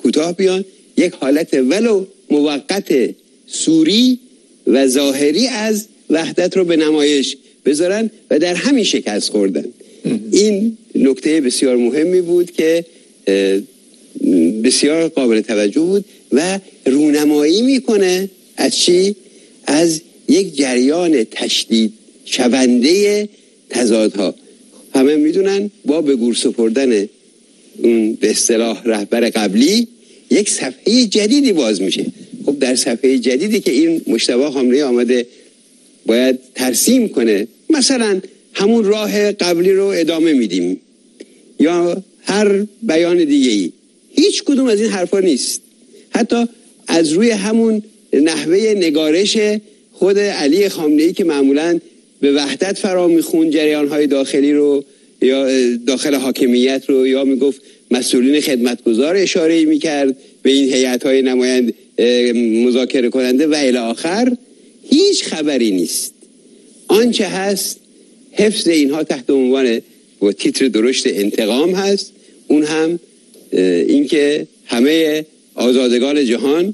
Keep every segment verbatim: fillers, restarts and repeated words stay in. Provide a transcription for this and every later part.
کوتاه بیان، یک حالت ولو موقت سوری و ظاهری از وحدت رو به نمایش بذارن و در همین شکست خوردن. این نکته بسیار مهمی بود که بسیار قابل توجه بود و رونمایی میکنه از چی؟ از یک جریان تشدید شونده تضادها. همه میدونن با به گور سپردن اون به اصطلاح رهبر قبلی یک صفحه جدیدی باز میشه. خب در صفحه جدیدی که این مجتبی خامنه‌ای آمده باید ترسیم کنه، مثلا همون راه قبلی رو ادامه میدیم یا هر بیان دیگه ای، هیچ کدوم از این حرفا نیست. حتی از روی همون نحوه نگارش خود علی خامنه‌ای که معمولاً به وحدت فرا میخوند جریان‌های داخلی رو یا داخل حاکمیت رو، یا میگفت مسئولین خدمتگزار اشاره میکرد به این هیئت‌های نمایند مذاکره کننده و الی آخر، هیچ خبری نیست. آنچه هست حفظ اینها تحت عنوان و تیتر درشت انتقام هست، اون هم اینکه همه آزادگان جهان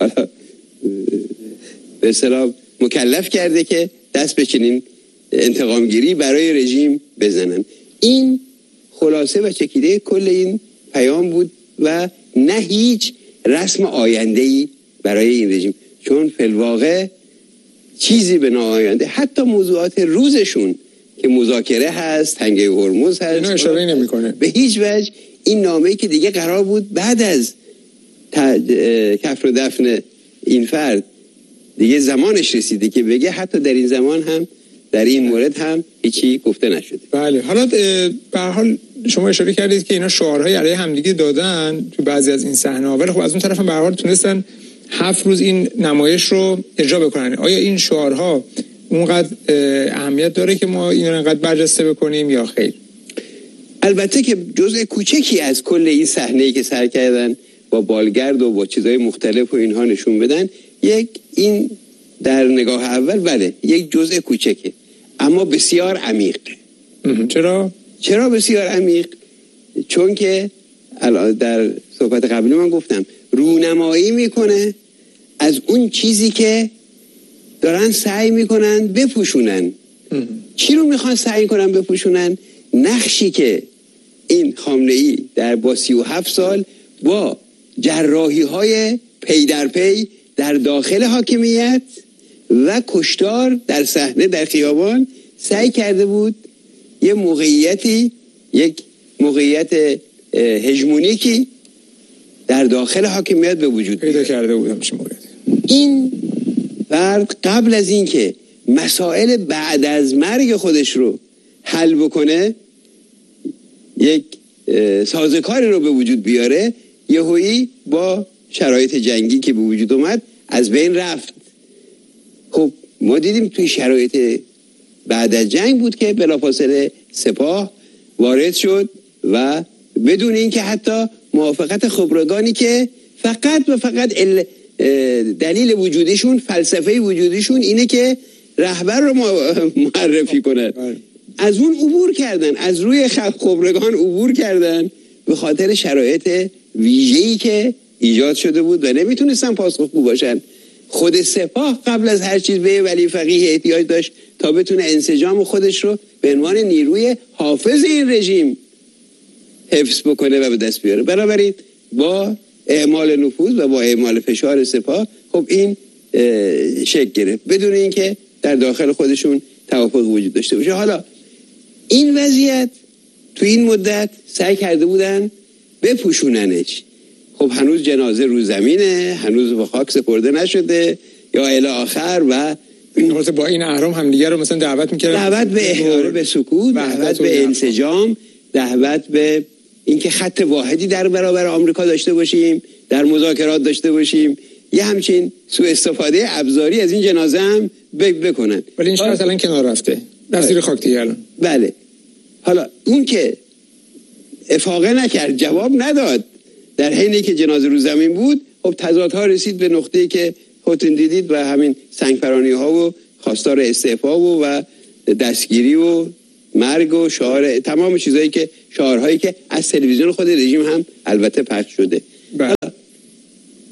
به اصطلاح مکلف کرده که دست به چنین انتقامگیری برای رژیم بزنن. این خلاصه و چکیده کل این پیام بود و نه هیچ رسم آینده‌ای برای این رژیم، چون فی الواقع چیزی به ناآینده، حتی موضوعات روزشون که مذاکره هست، تنگه هرمز هست، اینا اشاره نمی‌کنه به هیچ وجه. این نامه‌ای که دیگه قرار بود بعد از کفر و دفن این فرد دیگه زمانش رسیده که بگه، حتی در این زمان هم در این مورد هم هیچی گفته نشده. بله، حالا به هر حال شما اشاره کردید که اینا شعارهای علیه همدیگه دادن تو بعضی از این صحنه‌ها، ولی خب از اون طرف هم به هر حال تونستن هفت روز این نمایش رو اجرا بکنن. آیا این شعارها اونقدر اهمیت داره که ما اینا رو انقدر برجسته بکنیم یا خیر؟ البته که جزء کوچکی از کل این صحنه‌ای که سر کردن با بالگرد و با چیزهای مختلف و اینها نشون بدن، یک این در نگاه اول بله یک جزء کوچکه، اما بسیار عمیق. چرا؟ چرا بسیار عمیق؟ چون که در صحبت قبلی من گفتم رونمایی میکنه از اون چیزی که دارن سعی میکنن بپوشونن. چی رو میخوان سعی کنن بپوشونن؟ نقشی که این خامنه‌ای در با سی و هفت سال با جراحی های پی در پی در داخل حاکمیت و کشتار در صحنه در خیابان سعی کرده بود یه موقعیتی، یک موقعیت هژمونیکی در داخل حاکمیت به وجود پیدا کرده بود. همش مورد این فرد قبل از این که مسائل بعد از مرگ خودش رو حل بکنه، یک سازوکاری رو به وجود بیاره، یهویی با شرایط جنگی که به وجود اومد از بین رفت. خب ما دیدیم توی شرایط بعد از جنگ بود که بلافاصله سپاه وارد شد و بدون اینکه حتی موافقت خبرگانی که فقط و فقط دلیل وجودشون، فلسفه وجودشون اینه که رهبر رو معرفی کنن، از اون عبور کردن، از روی خبرگان عبور کردن به خاطر شرایط ویژه‌ای که ایجاد شده بود و نمیتونستن پاسخگو باشن. خود سپاه قبل از هر چیز به ولی فقیه احتیاج داشت تا بتونه انسجام خودش رو به عنوان نیروی حافظ این رژیم حفظ بکنه و به دست بیاره. بنابراین با اعمال نفوذ و با اعمال فشار سپاه خب این شکل گرفت بدون اینکه در داخل خودشون توافق وجود داشته باشه. حالا این وضعیت تو این مدت سعی کرده بودن بپوشوننش. خب هنوز جنازه رو زمینه، هنوز به خاک سپرده نشده یا الی آخر و مثلا با این اهرام هم دیگه رو مثلا دعوت می‌کردن، دعوت به احیای به سکوت، دعوت به انسجام، دعوت به اینکه خط واحدی در برابر آمریکا داشته باشیم، در مذاکرات داشته باشیم، یه همچین سوء استفاده ابزاری از این جنازه هم بکنن. ولی این شرط الان کنار رفته، در زیر خاک دیگه الان. بله. حالا اون که افاقه نکرد، جواب نداد، در حینی که جنازه رو زمین بود، خب تضادها رسید به نقطه‌ای که خودتون دیدید و همین سنگپرانی ها و خواستار استعفا و و دستگیری و مرگ و شعار، تمام چیزایی که شعارهایی که از تلویزیون خود رژیم هم البته پخش شده.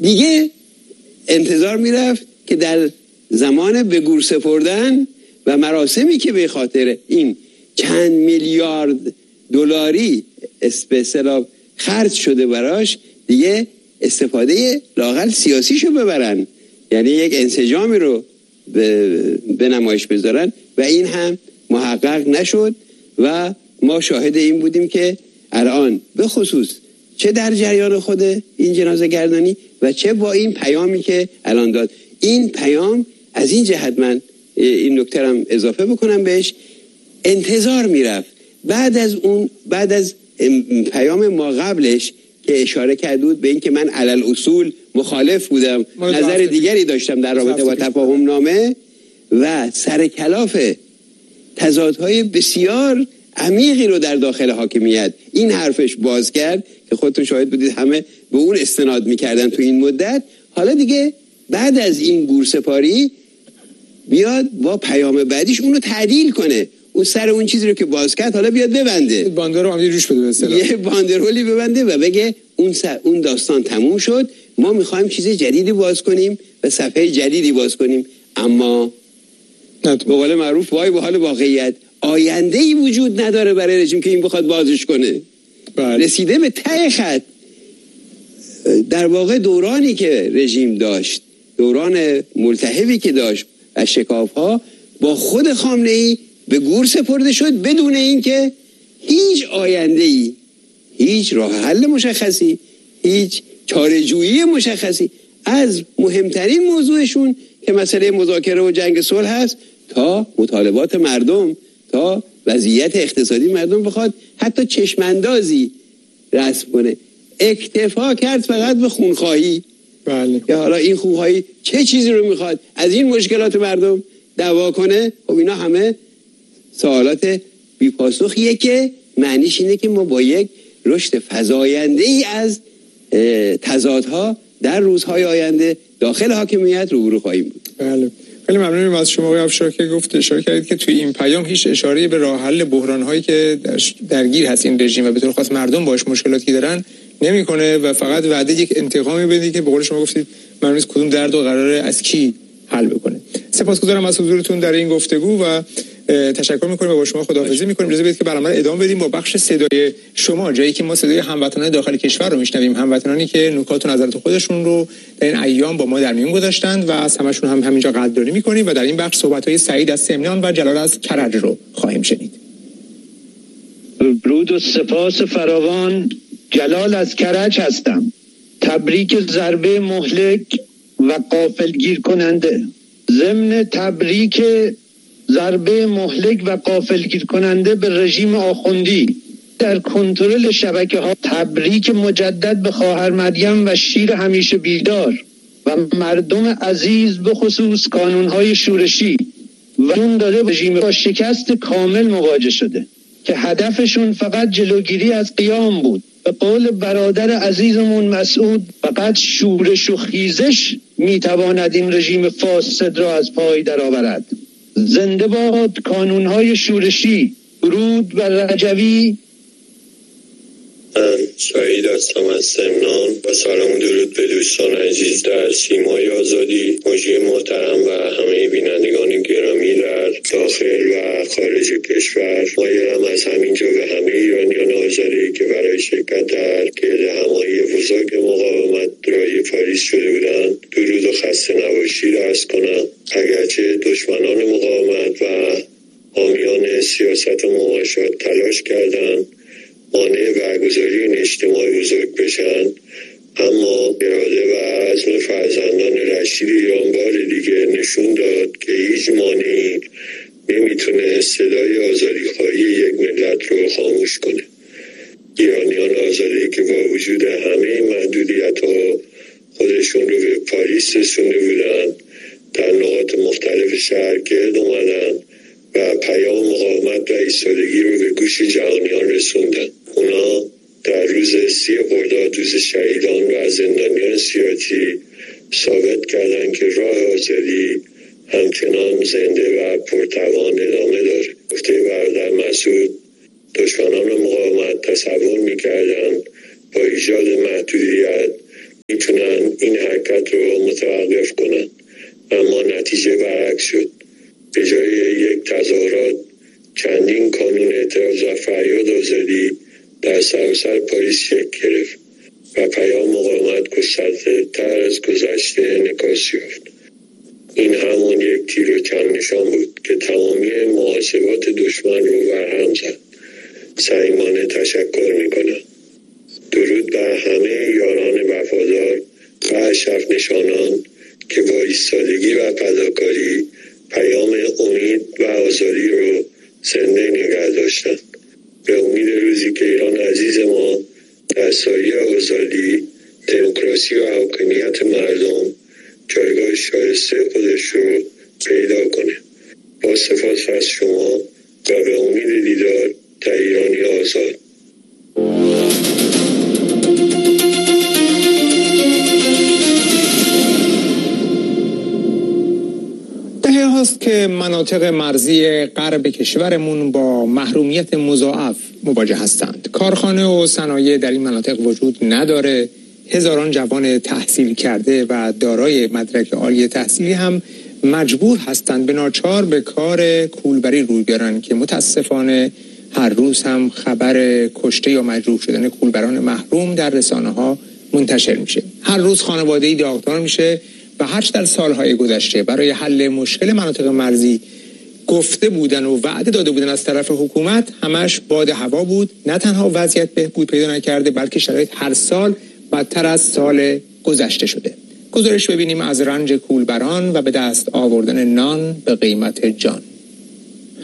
دیگه انتظار میرفت که در زمان به گور سپردن و مراسمی که به خاطر این چند میلیارد دلاری به اصطلاح خرج شده براش دیگه استفاده لااقل سیاسیشو ببرن، یعنی یک انسجامی رو به, به نمایش بذارن و این هم محقق نشد و ما شاهد این بودیم که الان به خصوص چه در جریان خود این جنازه گردانی و چه با این پیامی که الان داد، این پیام از این جهت من این نکته هم اضافه بکنم بهش، انتظار میرفت بعد از اون بعد از پیام ما قبلش که اشاره کرده بود به این که من علل اصول مخالف بودم، نظر دیگری داشتم در رابطه با تفاهم نامه و سر کلاف تضادهای بسیار عمیقی رو در داخل حاکمیت این حرفش باز کرد که خودتون شاهد بودید همه به اون استناد میکردن تو این مدت. حالا دیگه بعد از این گورسپاری بیاد با پیام بعدیش اونو تعدیل کنه، اون سر اون چیزی رو که باز کرد حالا بیاد ببنده، باندرو هم روش بده به اصطلاح یه باندرولی ببنده و بگه اون سر اون داستان تموم شد، ما میخوایم چیز جدیدی باز کنیم و صفحه جدیدی باز کنیم. اما به قول معروف وای به حال واقعیت، آینده‌ای وجود نداره برای رژیم که این بخواد بازش کنه. بله. رسیده به ته خط. در واقع دورانی که رژیم داشت، دوران ملتهبی که داشت از شکاف‌ها با خود خامنه‌ای به گور سپرده شد بدون اینکه هیچ آینده‌ای، هیچ راه حل مشخصی، هیچ چاره‌جویی مشخصی از مهمترین موضوعشون که مسئله مذاکره و جنگ صلح هست تا مطالبات مردم، تا وضعیت اقتصادی مردم بخواد حتی چشماندازی رسم کنه، اکتفا کرد فقط به خونخواهی. بله. که حالا این خونخواهی چه چیزی رو میخواد از این مشکلات مردم دعوا کنه؟ خب اینا همه سوالات بی‌پاسخیه که معنیش اینه که ما با یک رشد فزاینده‌ای از تضادها در روزهای آینده داخل حاکمیت روبرو خواهیم بود. بله. خیلی ممنونیم از شما آقای افشار که گفت اشاره کردید که توی این پیام هیچ اشاره‌ای به راه حل بحران‌هایی که درگیر هست این رژیم و به طور خاص مردم باش مشکلاتی دارن نمی‌کنه و فقط وعده یک انتقامی بده که به قول شما گفتید معلوم نیست کدوم درد و قراره از کی حل بکنه. سپاسگزارم از حضورتون در این گفتگو و تشکر می‌کنیم و با شما خداحافظی می‌کنیم. اجازه بدید که برنامه رو ادامه بدیم با بخش صدای شما، جایی که ما صدای هموطنان داخل کشور رو میشنویم، هموطنانی که نکات و نظرات خودشون رو در این ایام با ما در میون گذاشتند و از همشون هم همینجا قدردانی می‌کنیم و در این بخش صحبت‌های سعید از سمنان و جلال از کرج رو خواهیم شنید. درود و سپاس فراوان. جلال از کرج هستم. تبریک ضربه مهلک و غافلگیر کننده. ضمن تبریک ضربه مهلک و غافلگیر کننده به رژیم آخوندی در کنترل شبکه ها، تبریک مجدد به خواهر مریم و شیر همیشه بیدار و مردم عزیز به خصوص کانونهای شورشی و اون داره رژیم با شکست کامل مواجه شده که هدفشون فقط جلوگیری از قیام بود. به قول برادر عزیزمون مسعود، فقط شورش و خیزش میتواند این رژیم فاسد را از پای درآورد. زنده باد کانونهای شورشی. درود بر رجوی. من سعید هستم از سمنان و سلام و درود به دوستان عزیز در سیمای آزادی، مجری محترم و همه بینندگان گرامی در داخل و خارج کشور. مایلم از همینجا به همه ایرانیان آزادی که برای شرکت در گرد همایی بزرگ مقاومت رای پاریس شده بودند درود و خسته نباشی را عرض کنم. اگرچه دشمنان مقاومت و حامیان سیاست مماشات تلاش کردند مانع برگزاری این اجتماع بزرگ بشن، اما اراده و عزم فرزندان رشید ایران بار دیگه نشون داد که هیچ مانعی نمیتونه صدای آزادیخواهی یک ملت رو خاموش کنه. ایرانیان آزادی که با وجود همه محدودیت ها خودشون رو به پاریس رسونده بودن، در نقاط مختلف شهر گرد اومدن و پیام مقاومت و ایستادگی رو به گوش جهانیان رسوندن. اونا در روز سی خرداد، روز شهیدان و زندانیان سیاسی ثابت کردن که راه آزادی همچنان زنده و پرتوان ادامه داره. گفته برادر مسعود، دشمنان مقاومت تصور میکردن با ایجاد محدودیت میتونن این حرکت حرکت رو متوقف کنند، اما نتیجه برعکس شد. به جای یک تظاهرات چندین کانون اعتراض و فریاد آزادی در سراسر پاریس شکل گرفت و پیام مقاومت گسترده‌تر از گذشته انعکاس یافت. این همان یک تیر و کم نشان بود که تمامی محاسبات دشمن رو برهم زد. صمیمانه تشکر میکنم. درود بر همه یاران وفادار و اشرف نشانان که با ایستادگی و فداکاری پیام امید و آزادی رو زنده نگه داشتند. به امید روزی که ایران عزیز ما در سایه آزادی، دموکراسی و حاکمیت مردم جایگاه شایسته خودش رو پیدا کنه. با سپاس از شما و به امید دیدار در ایرانی آزاد. دهه هاست که مناطق مرزی غرب کشورمون با محرومیت مضاعف مواجه هستند. کارخانه و صنایع در این مناطق وجود نداره. هزاران جوان تحصیل کرده و دارای مدرک عالی تحصیلی هم مجبور هستند به ناچار به کار کولبری روی بیارن که متاسفانه هر روز هم خبر کشته یا مجروح شدن کولبران محروم در رسانه ها منتشر میشه. هر روز خانواده‌ای داغدار میشه و هرچه در سالهای گذشته برای حل مشکل مناطق مرزی گفته بودن و وعده داده بودن از طرف حکومت، همش باد هوا بود. نه تنها وضعیت بهبود پیدا نکرده بلکه شرایط هر سال بدتر از سال گذشته شده. گزارش ببینیم از رنج کولبران و به دست آوردن نان به قیمت جان.